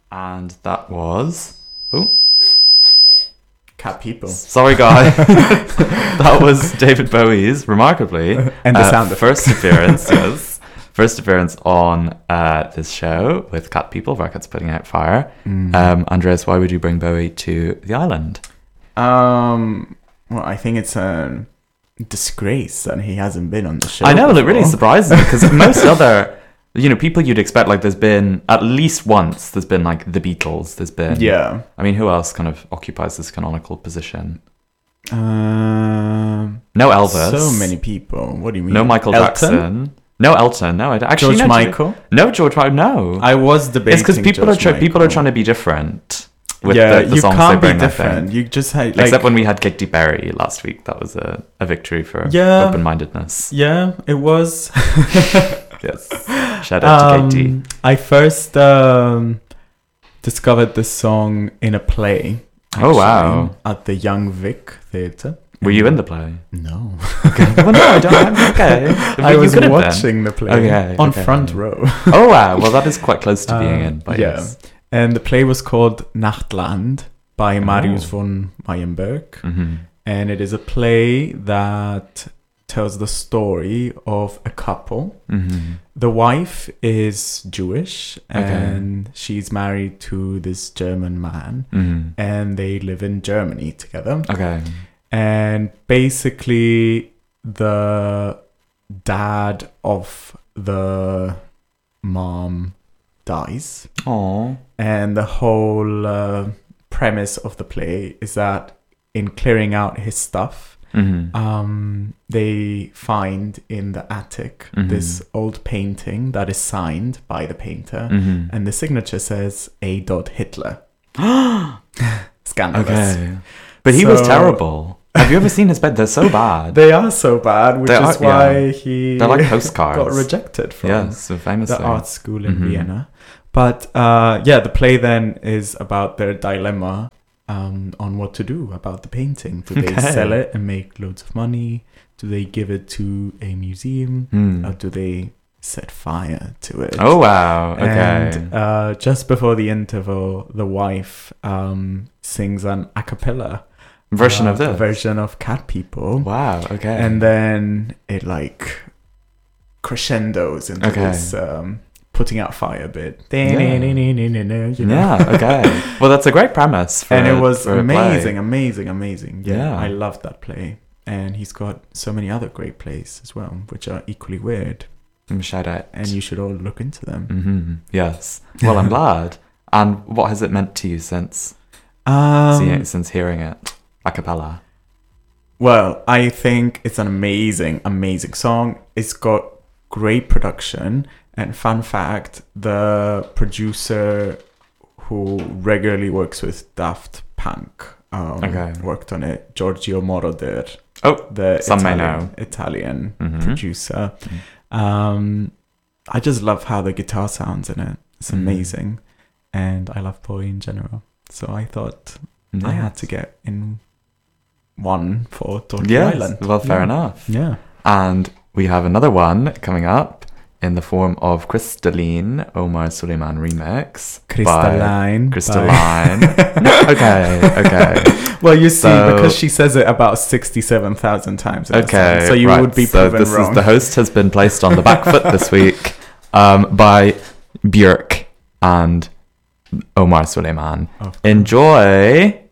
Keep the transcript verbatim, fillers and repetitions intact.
And that was... Oh. Cat People. Sorry, guys. That was David Bowie's, remarkably, and the uh, sound first appearance, yes. First appearance on uh, this show with Cat People, Rockets Putting Out Fire. Mm. Um, Andreas, why would you bring Bowie to the island? Um, well, I think it's a disgrace that he hasn't been on the show. I know, before. it really surprises me, because most other... You know, people you'd expect, like, there's been, at least once, there's been, like, the Beatles, there's been... Yeah. I mean, who else kind of occupies this canonical position? Um, no Elvis. So many people. What do you mean? No Michael Elton? Jackson. No Elton. No, I don't. Actually, George no, Michael? No, George Michael, no. I was debating It's because people, George are try- people are Michael. trying to be different with yeah, the, the you songs can't they bring, be different. You just had... Like, except when we had Katy Perry last week. That was a, a victory for yeah, open-mindedness. Yeah, it was. Yes. Shout out um, to Katy. I first um, discovered this song in a play. Actually, oh, wow. At the Young Vic Theatre. Were you in the play? No. Okay. Well, no, I don't. Okay. I was watching watching the play okay, on okay. front row. Oh, wow. Well, that is quite close to being um, in. But yeah. yes. And the play was called Nachtland by Marius oh. von Meyenberg. Mm-hmm. And it is a play that tells the story of a couple. Mm-hmm. The wife is Jewish okay. and she's married to this German man, mm-hmm. and they live in Germany together. Okay. And basically the dad of the mom dies. Aww. And the whole uh, premise of the play is that in clearing out his stuff, mm-hmm. um, they find in the attic mm-hmm. this old painting that is signed by the painter, mm-hmm. and the signature says A. Hitler. Scandalous. Okay. But he So- was terrible. Have you ever seen his bed? They're so bad. They are so bad, which They is are- why yeah. he They're like postcards. got rejected from Yes, so famously. the art school in Mhm. Vienna. But uh, yeah, the play then is about their dilemma um, on what to do about the painting. Do they Okay. sell it and make loads of money? Do they give it to a museum? Hmm. Or do they set fire to it? Oh, wow. Okay. And uh, just before the interval, the wife um, sings an a cappella version uh, of this? a version of Cat People. Wow, okay. And then it like crescendos into Okay. this um, putting out fire bit. Yeah. You know? Yeah, okay. Well, that's a great premise. For And it a- was for a amazing, play. amazing, amazing. Yeah, Yeah. I loved that play. And he's got so many other great plays as well, which are equally weird. Mm, Shout out. And you should all look into them. Mm-hmm. Yes. Well, I'm glad. And what has it meant to you since Um, seeing, since hearing it a cappella? Well, I think it's an amazing, amazing song. It's got great production. And fun fact, the producer who regularly works with Daft Punk um, Okay. worked on it, Giorgio Moroder, Oh, the some may Italian, know. Italian Mhm. producer. Mm. Um, I just love how the guitar sounds in it. It's Mhm. amazing. And I love Bowie in general. So I thought I had to get in one for Torture Yes. Island. Well, fair Yeah. enough. Yeah. And we have another one coming up in the form of Crystalline, Omar Suleiman remix. by Crystalline. Crystalline. No, okay, okay. Well, you see, So- because she says it about sixty-seven thousand times. In the Okay, song, so you right. would be so proven this wrong. Is, the host has been placed on the back foot this week um, by Björk and Omar Suleiman. Of course. Enjoy